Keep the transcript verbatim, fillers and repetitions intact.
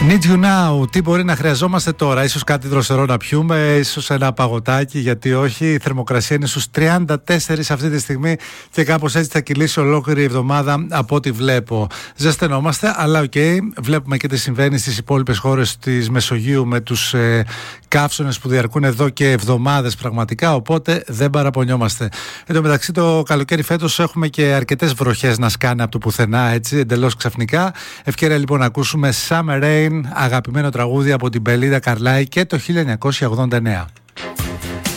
Need you now. Τι μπορεί να χρειαζόμαστε τώρα? Ίσως κάτι δροσερό να πιούμε, ίσως ένα παγωτάκι, γιατί όχι? Η θερμοκρασία είναι στους τριάντα τέσσερα αυτή τη στιγμή και κάπως έτσι θα κυλήσει ολόκληρη η εβδομάδα από ό,τι βλέπω. Ζεσθενόμαστε, αλλά οκ, okay, βλέπουμε και τι συμβαίνει στις υπόλοιπες χώρες της Μεσογείου με τους ε, καύσονες που διαρκούν εδώ και εβδομάδες πραγματικά, οπότε δεν παραπονιόμαστε. Εν τω μεταξύ, το καλοκαίρι φέτος έχουμε και αρκετές βροχές να σκάνε από το πουθενά, έτσι, εντελώς ξαφνικά. Ευκαιρία λοιπόν να ακούσουμε Summer Rain, αγαπημένο τραγούδι από την Belinda Carlisle και το χίλια εννιακόσια ογδόντα εννέα.